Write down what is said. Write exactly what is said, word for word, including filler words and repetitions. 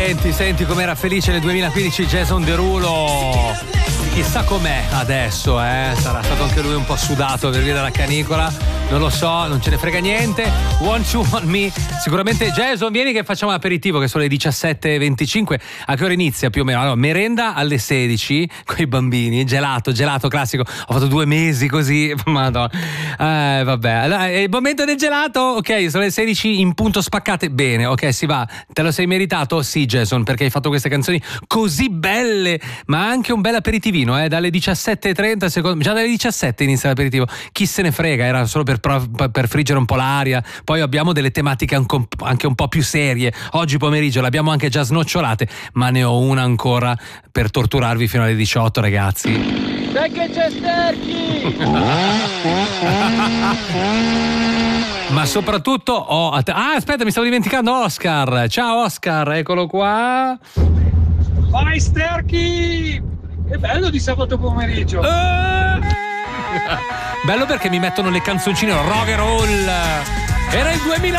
Senti, senti com'era felice nel duemilaquindici Jason Derulo. Chissà com'è adesso, eh? Sarà stato anche lui un po' sudato per via della canicola. Non lo so, non ce ne frega niente. Want You Want Me. Sicuramente Jason, vieni che facciamo l'aperitivo, che sono le diciassette e venticinque. A che ora inizia più o meno? Allora, merenda alle sedici con i bambini. Gelato, gelato classico. Ho fatto due mesi così. Madonna. Eh, vabbè. Allora, è il momento del gelato. Ok, sono le sedici in punto spaccate. Bene, ok, si va. Te lo sei meritato? Sì, Jason, perché hai fatto queste canzoni così belle, ma anche un bel aperitivino, eh? Dalle diciassette e trenta, secondo... già dalle diciassette inizia l'aperitivo. Chi se ne frega, era solo per, per friggere un po' l'aria. Poi abbiamo delle tematiche anche un po' più serie. Oggi pomeriggio l'abbiamo anche già snocciolate, ma ne ho una ancora per torturarvi fino alle diciotto, ragazzi. Sai che c'è Sterchi! Ma soprattutto ho... Ah, aspetta, mi stavo dimenticando Oscar. Ciao Oscar, eccolo qua. Vai Sterchi! È bello di sabato pomeriggio. Uh! Bello perché mi mettono le canzoncine rock and roll. Era il duemila